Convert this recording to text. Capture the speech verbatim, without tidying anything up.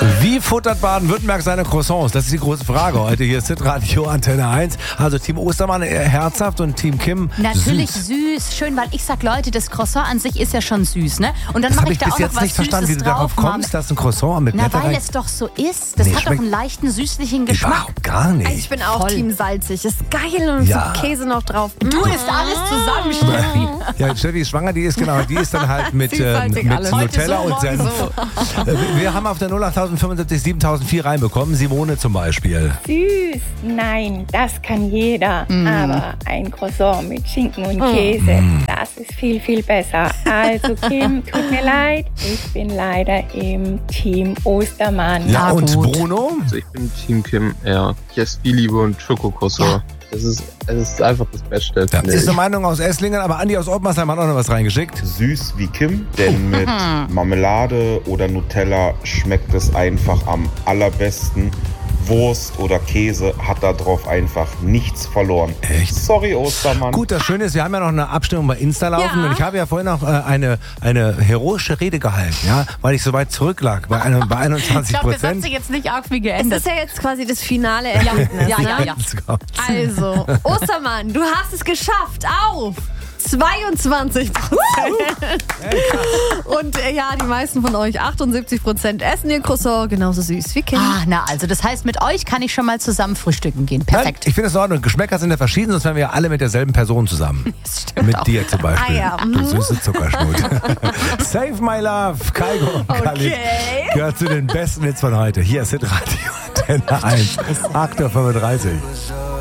Wie futtert Baden-Württemberg seine Croissants? Das ist die große Frage heute. Hier ist Hitradio Antenne eins. Also Team Ostermann eher herzhaft und Team Kim Natürlich süß. süß. Schön, weil ich sag, Leute, das Croissant an sich ist ja schon süß, ne? Und dann Das mache habe ich ich da bis auch noch jetzt was nicht verstanden, wie Süßes du darauf drauf, kommst, dass ein Croissant mit Na, Blätter weil rein... es doch so ist. Das Nee, hat schmeckt- doch einen leichten, süßlichen Geschmack. Überhaupt gar nicht. Ich bin auch Voll. Team salzig. Ist geil und Ja. so Käse noch drauf. Du isst alles zusammen, Steffi. Ja, Steffi ist schwanger, die ist genau, die ist dann halt mit, ähm, Vielfältig mit alles. Nutella Heute so, und Senf. morgen Äh, Wir haben auf der null acht fünfundsiebzig siebentausendvier reinbekommen. Simone zum Beispiel. Süß? Nein, das kann jeder. Mm. Aber ein Croissant mit Schinken und Käse, das ist viel, viel besser. Also Kim, tut mir leid, ich bin leider im Team Ostermann. Ja, Ah, und gut. Bruno? Also ich bin Team Kim, ja. Liebe und Schokokroissant. Es ist, es ist einfach das Beste. Ja, finde ist ich. eine Meinung aus Esslingen, aber Andi aus Ottmarsheim hat auch noch was reingeschickt. Süß wie Kim, denn mit Marmelade oder Nutella schmeckt es einfach am allerbesten. Wurst oder Käse hat da drauf einfach nichts verloren. Echt? Sorry, Ostermann. Gut, das Schöne ist, wir haben ja noch eine Abstimmung bei Insta laufen Ja. und ich habe ja vorhin noch äh, eine, eine heroische Rede gehalten, ja, weil ich so weit zurücklag bei, einem, bei Ich einundzwanzig glaube, das hat Prozent. sich jetzt nicht arg viel Das geändert. ist ja jetzt quasi das finale Ergebnis. ja, ja, ne? ja. Also, Ostermann, du hast es geschafft auf zweiundzwanzig Prozent. Und äh, ja, die meisten von euch, achtundsiebzig Prozent, essen ihr Croissant genauso süß wie Kim. Ah, na also, das heißt, mit euch kann ich schon mal zusammen frühstücken gehen. Perfekt. Ich finde es in Ordnung. Geschmäcker sind ja verschieden, sonst wären wir ja alle mit derselben Person zusammen. Das stimmt Mit auch. dir zum Beispiel. Ah, ja. Du süße Zuckerschnut. Save my love. Kaigo und Khalid Okay. gehört zu den besten Hits von heute. Hier ist Hitradio Antenne eins. acht Uhr fünfunddreißig.